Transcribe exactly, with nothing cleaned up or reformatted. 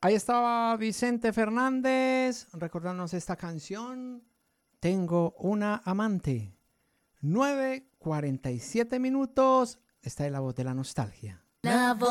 Ahí estaba Vicente Fernández recordándonos esta canción, Tengo una amante. nueve cuarenta y siete minutos, está en la voz de la nostalgia. La voz